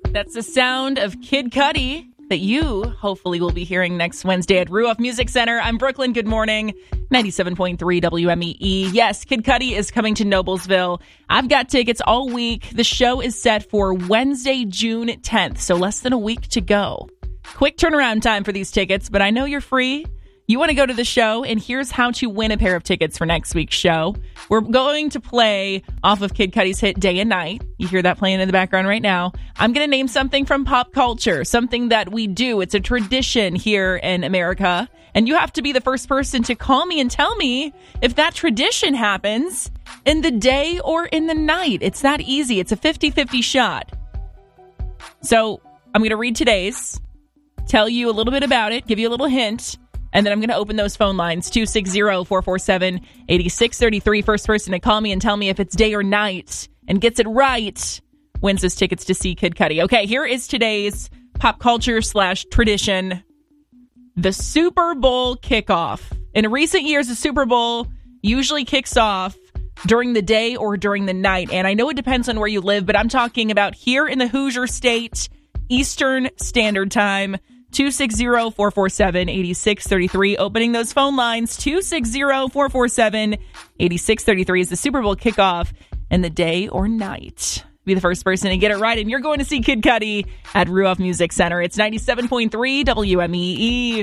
That's the sound of Kid Cudi that you hopefully will be hearing next Wednesday at Ruoff Music Center. I'm Brooklyn. Good morning. 97.3 WMEE. Yes, Kid Cudi is coming to Noblesville. I've got tickets all week. The show is set for Wednesday, June 10th, so less than a week to go. Quick turnaround time for these tickets, but I know you're free. You want to go to the show, and here's how to win a pair of tickets for next week's show. We're going to play off of Kid Cudi's hit Day and Night. You hear that playing in the background right now. I'm going to name something from pop culture, something that we do. It's a tradition here in America, and you have to be the first person to call me and tell me if that tradition happens in the day or in the night. It's that easy. It's a 50-50 shot. So I'm going to read today's, tell you a little bit about it, give you a little hint, and then I'm going to open those phone lines, 260-447-8633. First person to call me and tell me if it's day or night and gets it right wins those tickets to see Kid Cudi. Okay, here is today's pop culture / tradition, the Super Bowl kickoff. In recent years, the Super Bowl usually kicks off during the day or during the night. And I know it depends on where you live, but I'm talking about here in the Hoosier State, Eastern Standard Time. 260-447-8633. Opening those phone lines. 260-447-8633 is the Super Bowl kickoff in the day or night. Be the first person to get it right, and you're going to see Kid Cudi at Ruoff Music Center. It's 97.3 WMEE.